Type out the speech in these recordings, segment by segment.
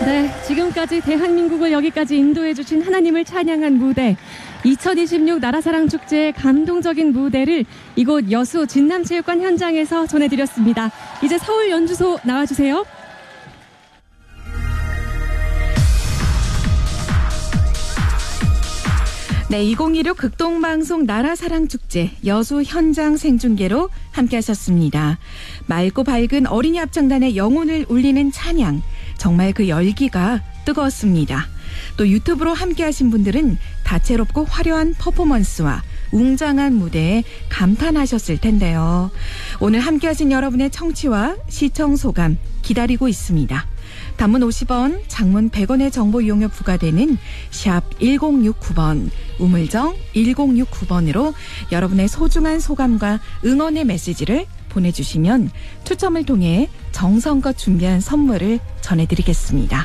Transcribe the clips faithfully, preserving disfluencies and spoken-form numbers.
네, 지금까지 대한민국을 여기까지 인도해주신 하나님을 찬양한 무대, 이천이십육 나라사랑축제의 감동적인 무대를 이곳 여수 진남체육관 현장에서 전해드렸습니다. 이제 서울 연주소 나와주세요. 네, 이천이십육 극동방송 나라사랑축제 여수 현장 생중계로 함께하셨습니다. 맑고 밝은 어린이 합창단의 영혼을 울리는 찬양, 정말 그 열기가 뜨거웠습니다. 또 유튜브로 함께하신 분들은 다채롭고 화려한 퍼포먼스와 웅장한 무대에 감탄하셨을 텐데요. 오늘 함께하신 여러분의 청취와 시청 소감 기다리고 있습니다. 단문 오십 원, 장문 백 원의 정보 이용료 부과되는 샵 일공육구 번, 우물정 일공육구 번으로 여러분의 소중한 소감과 응원의 메시지를 보내주시면 추첨을 통해 정성껏 준비한 선물을 전해드리겠습니다.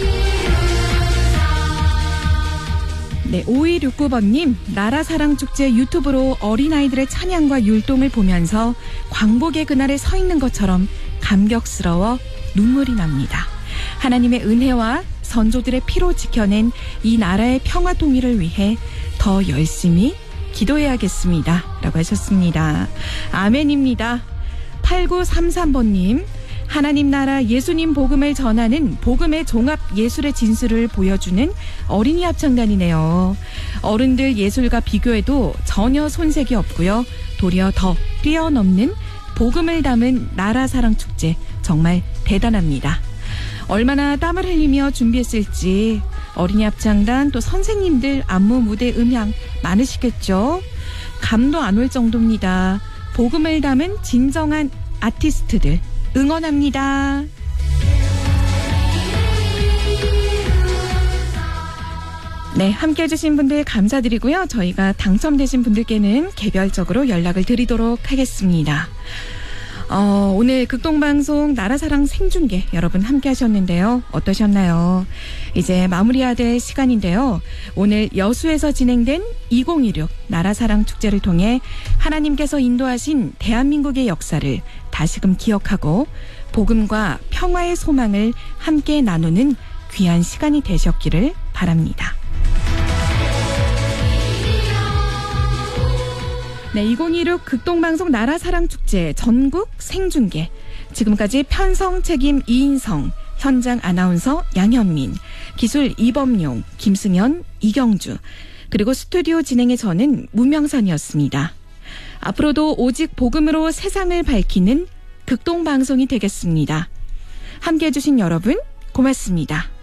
네, 오이육구 번님, 나라사랑축제 유튜브로 어린아이들의 찬양과 율동을 보면서 광복의 그날에 서 있는 것처럼 감격스러워 눈물이 납니다. 하나님의 은혜와 선조들의 피로 지켜낸 이 나라의 평화 통일을 위해 더 열심히 기도해야겠습니다. 라고 하셨습니다. 아멘입니다. 팔구삼삼 번님, 하나님 나라 예수님 복음을 전하는 복음의 종합 예술의 진수를 보여주는 어린이 합창단이네요. 어른들 예술과 비교해도 전혀 손색이 없고요. 도리어 더 뛰어넘는 복음을 담은 나라사랑축제, 정말 대단합니다. 얼마나 땀을 흘리며 준비했을지 어린이 합창단 또 선생님들 안무 무대 음향 많으시겠죠? 감도 안 올 정도입니다. 복음을 담은 진정한 아티스트들 응원합니다. 네, 함께 해주신 분들 감사드리고요. 저희가 당첨되신 분들께는 개별적으로 연락을 드리도록 하겠습니다. 어, 오늘 극동방송 나라사랑 생중계 여러분 함께 하셨는데요. 어떠셨나요? 이제 마무리해야 될 시간인데요. 오늘 여수에서 진행된 이천이십육 나라사랑 축제를 통해 하나님께서 인도하신 대한민국의 역사를 다시금 기억하고 복음과 평화의 소망을 함께 나누는 귀한 시간이 되셨기를 바랍니다. 네, 이천이십육 극동방송 나라사랑축제 전국 생중계. 지금까지 편성 책임 이인성, 현장 아나운서 양현민, 기술 이범용, 김승현, 이경주, 그리고 스튜디오 진행의 저는 문명선이었습니다. 앞으로도 오직 복음으로 세상을 밝히는 극동방송이 되겠습니다. 함께해 주신 여러분 고맙습니다.